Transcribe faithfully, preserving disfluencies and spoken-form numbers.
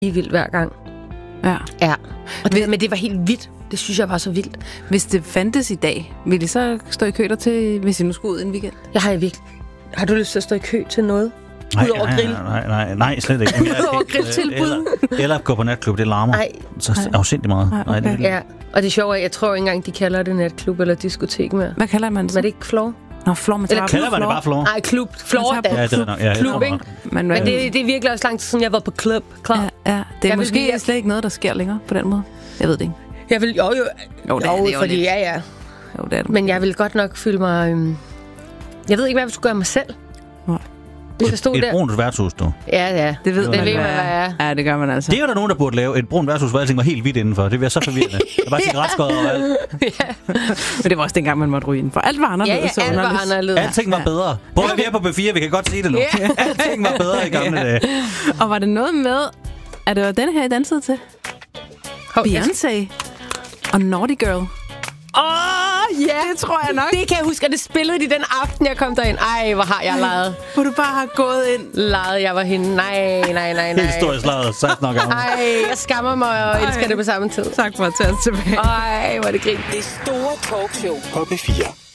lige vildt hver gang. Ja. Ja. Og det, men det var helt vildt. Det synes jeg var så vildt. Hvis det fandtes i dag, ville I så stå i kø der til, hvis I nu skulle ud en weekend? Jeg har virkelig... Har du lyst til at stå i kø til noget? Nej, Udover nej, grill? nej, nej, nej, slet ikke. Udover grilltilbud? Eller, eller gå på natklub, det larmer. Nej. Så afsindigt meget. Nej, okay. Nej, det, Ja, og det sjove er, jeg tror ikke engang, de kalder det natklub eller diskotek mere. Hvad kalder man det? Men er det ikke floor? Nå, floor, man Eller tager kalder man det bare floor? Nej, klub. Floor, Man tager da. Ja, det er nok. Ja, Klub, ikke? Men, Men det, det er virkelig også lang tid siden, jeg var på klub. Klub. Ja, ja. Det er Jeg måske vil lige- slet ikke noget, der sker længere på den måde. Jeg ved det ikke. Jeg vil, jo, jo, Jo, det er det jo fordi lidt. ja, ja. Jo, det er det. Men jeg vil godt nok føle mig... Øhm, jeg ved ikke, hvad jeg skulle gøre mig selv. Nej. Hvis jeg stod Et der. brunt værtshus, du. Ja, ja. Det ved det man, ved man, hvad hvad er. Ja, det gør man altså. Det er jo der nogen, der burde lave et brunt værtshus, hvor alting var helt hvidt indenfor. Det bliver så forvirrende. Der var cigaretskod og alt. Men det var også dengang, man måtte ryge indenfor. Alt var Ja, anderledes. ja, så alt var underligt. anderledes. Alting var bedre. Prøv at vi er på B fire, vi kan godt sige det nu. Ja. Alting var bedre i gamle dage. Og var det noget med, at det var den her, I dansede til? Hov, jeg- Beyoncé og Naughty Girl. Åh, oh, ja. Det tror jeg nok. Det kan jeg huske, og det spillede de den aften, jeg kom derind. Ej, hvor har jeg leget. Hvor du bare har gået ind. Leget, jeg var hende. Nej, nej, nej, nej. Historisk lavet, seksten år gammel. Ej, jeg skammer mig og elsker Ej. det på samme tid. Tak for at tage os tilbage. Ej, hvor er det grint. Det store talkshow På B fire.